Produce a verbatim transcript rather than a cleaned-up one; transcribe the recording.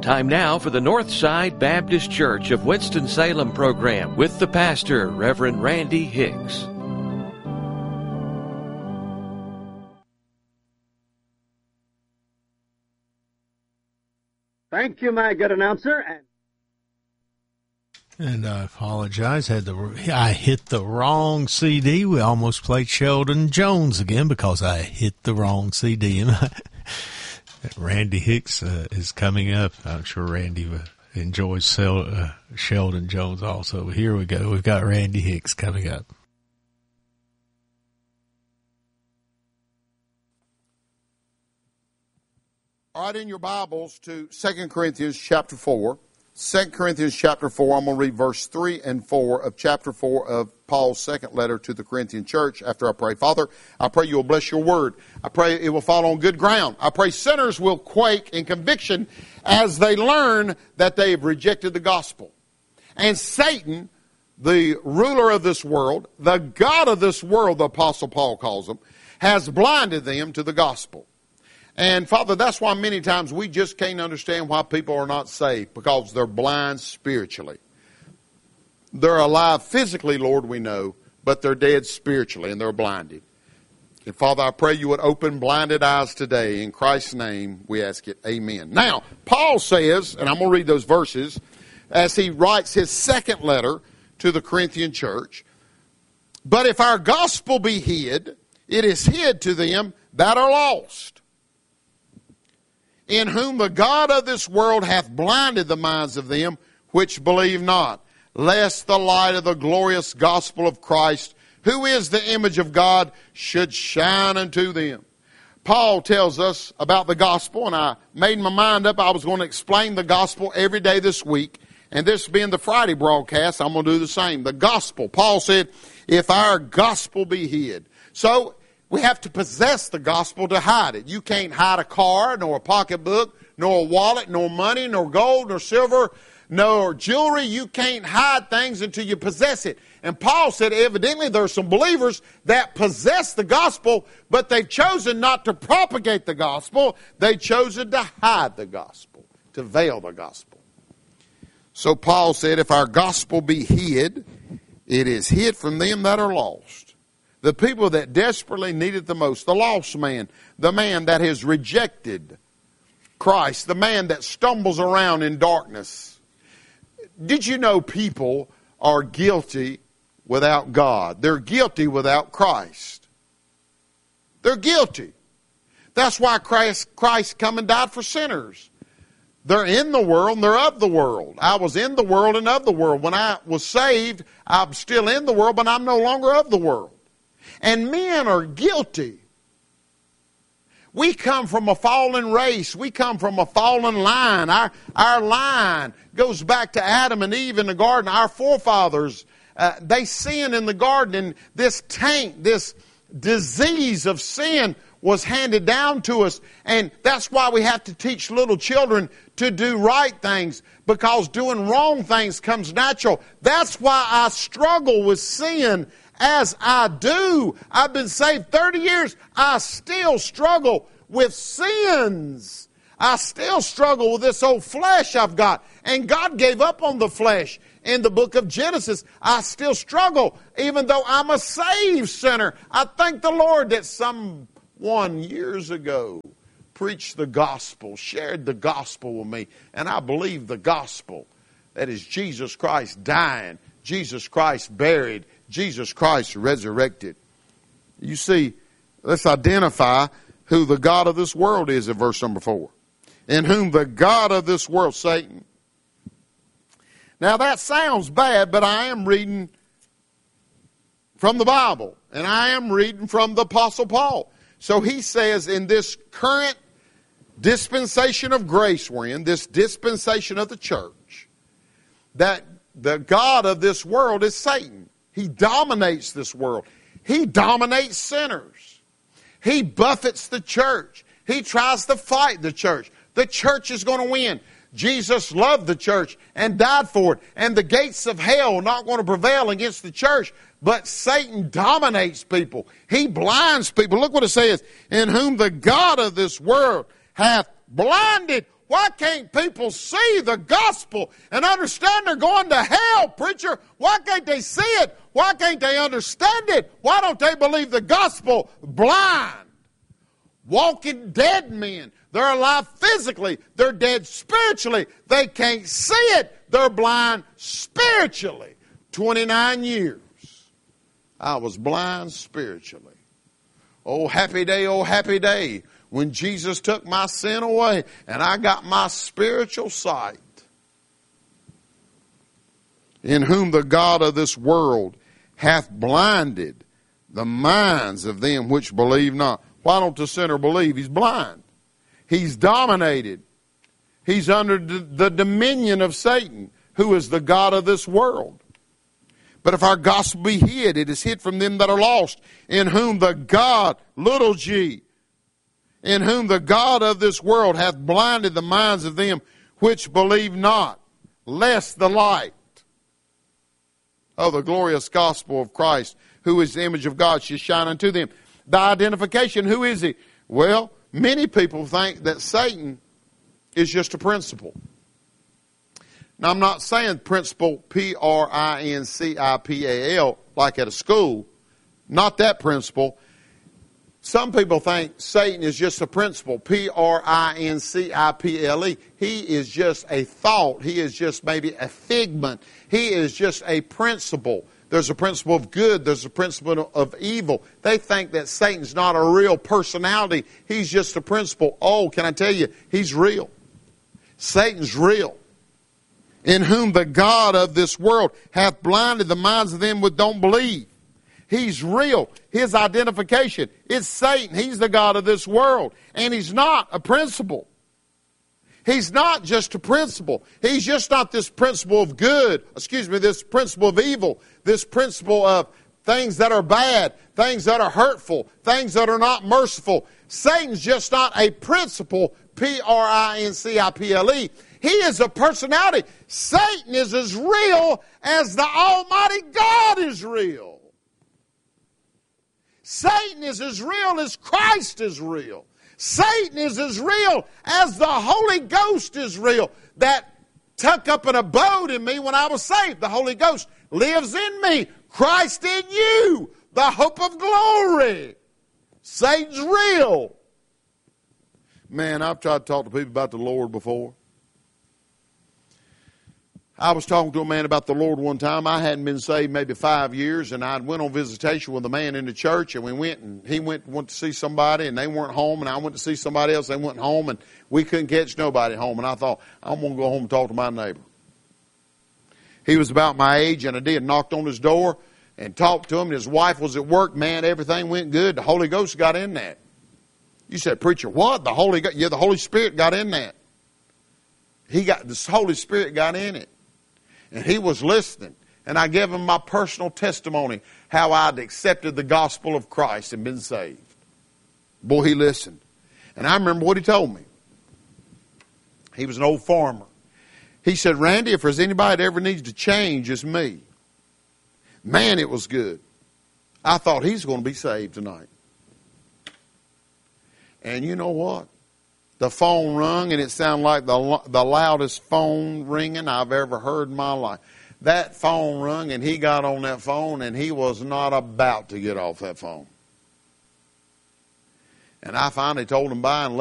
Time now for the Northside Baptist Church of Winston-Salem program with the pastor, Reverend Randy Hicks. Thank you, my good announcer. And And I apologize. Had the I hit the wrong C D. We almost played Sheldon Jones again because I hit the wrong C D. Randy Hicks uh, is coming up. I'm sure Randy uh, enjoys Sel- uh, Sheldon Jones also. Here we go. We've got Randy Hicks coming up. All right, in your Bibles to Second Corinthians chapter four. Second Corinthians chapter four, I'm going to read verse three and four of chapter four of Paul's second letter to the Corinthian church after I pray. Father, I pray you will bless your word. I pray it will fall on good ground. I pray sinners will quake in conviction as they learn that they have rejected the gospel. And Satan, the ruler of this world, the god of this world, the Apostle Paul calls him, has blinded them to the gospel. And, Father, that's why many times we just can't understand why people are not saved, because they're blind spiritually. They're alive physically, Lord, we know, but they're dead spiritually, and they're blinded. And, Father, I pray you would open blinded eyes today. In Christ's name, we ask it. Amen. Now, Paul says, and I'm going to read those verses, as he writes his second letter to the Corinthian church, but if our gospel be hid, it is hid to them that are lost, in whom the God of this world hath blinded the minds of them which believe not, lest the light of the glorious gospel of Christ, who is the image of God, should shine unto them. Paul tells us about the gospel, and I made my mind up I was going to explain the gospel every day this week, and this being the Friday broadcast, I'm going to do the same. The gospel. Paul said, if our gospel be hid. So, we have to possess the gospel to hide it. You can't hide a car, nor a pocketbook, nor a wallet, nor money, nor gold, nor silver, nor jewelry. You can't hide things until you possess it. And Paul said evidently there are some believers that possess the gospel, but they've chosen not to propagate the gospel. They've chosen to hide the gospel, to veil the gospel. So Paul said, if our gospel be hid, it is hid from them that are lost. The people that desperately need it the most, the lost man, the man that has rejected Christ, the man that stumbles around in darkness. Did you know people are guilty without God? They're guilty without Christ. They're guilty. That's why Christ, Christ come and died for sinners. They're in the world and they're of the world. I was in the world and of the world. When I was saved, I'm still in the world, but I'm no longer of the world. And men are guilty. We come from a fallen race. We come from a fallen line. Our, our line goes back to Adam and Eve in the garden. Our forefathers, uh, they sinned in the garden, and this taint, this disease of sin was handed down to us. And that's why we have to teach little children to do right things, because doing wrong things comes natural. That's why I struggle with sin as I do. I've been saved thirty years. I still struggle with sins. I still struggle with this old flesh I've got. And God gave up on the flesh in the book of Genesis. I still struggle, even though I'm a saved sinner. I thank the Lord that someone years ago preached the gospel, shared the gospel with me. And I believe the gospel. That is Jesus Christ dying, Jesus Christ buried, Jesus Christ resurrected. You see, let's identify who the God of this world is in verse number four. In whom the God of this world, Satan. Now that sounds bad, but I am reading from the Bible. And I am reading from the Apostle Paul. So he says in this current dispensation of grace we're in, this dispensation of the church, that the God of this world is Satan. He dominates this world. He dominates sinners. He buffets the church. He tries to fight the church. The church is going to win. Jesus loved the church and died for it. And the gates of hell are not going to prevail against the church. But Satan dominates people. He blinds people. Look what it says. In whom the God of this world hath blinded. Why can't people see the gospel and understand they're going to hell, preacher? Why can't they see it? Why can't they understand it? Why don't they believe the gospel? Blind. Walking dead men. They're alive physically. They're dead spiritually. They can't see it. They're blind spiritually. twenty-nine years. I was blind spiritually. Oh, happy day, oh, happy day, when Jesus took my sin away and I got my spiritual sight. In whom the God of this world hath blinded the minds of them which believe not. Why don't the sinner believe? He's blind. He's dominated. He's under the dominion of Satan, who is the God of this world. But if our gospel be hid, it is hid from them that are lost, in whom the God, little g, in whom the God of this world hath blinded the minds of them which believe not, lest the light of the glorious gospel of Christ, who is the image of God, should shine unto them. The identification, who is he? Well, many people think that Satan is just a principal. Now, I'm not saying principal, P R I N C I P A L, like at a school. Not that principal. Some people think Satan is just a principal, P R I N C I P L E. He is just a thought. He is just maybe a figment. He is just a principle. There's a principle of good. There's a principle of evil. They think that Satan's not a real personality. He's just a principle. Oh, can I tell you, he's real. Satan's real. In whom the God of this world hath blinded the minds of them which don't believe. He's real. His identification is Satan. He's the God of this world. And he's not a principle. He's not just a principle. He's just not this principle of good. Excuse me, this principle of evil. This principle of things that are bad, things that are hurtful, things that are not merciful. Satan's just not a principle, P R I N C I P L E. He is a personality. Satan is as real as the Almighty God is real. Satan is as real as Christ is real. Satan is as real as the Holy Ghost is real. That took up an abode in me when I was saved. The Holy Ghost lives in me. Christ in you, the hope of glory. Satan's real. Man, I've tried to talk to people about the Lord before. I was talking to a man about the Lord one time. I hadn't been saved maybe five years, and I went on visitation with a man in the church, and we went, and he went, went to see somebody, and they weren't home, and I went to see somebody else, they went home, and we couldn't catch nobody home. And I thought, I'm going to go home and talk to my neighbor. He was about my age, and I did. Knocked on his door and talked to him. His wife was at work. Man, everything went good. The Holy Ghost got in that. You said, preacher, what? The Holy Ghost? Yeah, the Holy Spirit got in that. He got, the Holy Spirit got in it. And he was listening. And I gave him my personal testimony, how I'd accepted the gospel of Christ and been saved. Boy, he listened. And I remember what he told me. He was an old farmer. He said, Randy, if there's anybody that ever needs to change, it's me. Man, it was good. I thought he's going to be saved tonight. And you know what? The phone rung, and it sounded like the, the loudest phone ringing I've ever heard in my life. That phone rung, and he got on that phone, and he was not about to get off that phone. And I finally told him bye and left.